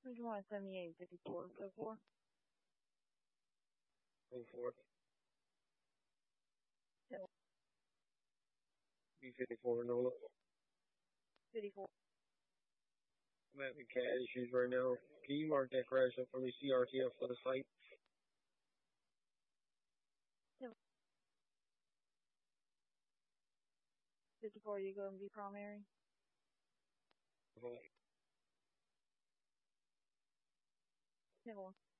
Which one? 78, 54, so 4? Go for it. So B54, no. 54. I'm having cat issues right now. Can you mark that crash up for me, CRTF for the site? So 54, you going to be primary? Uh-huh. No.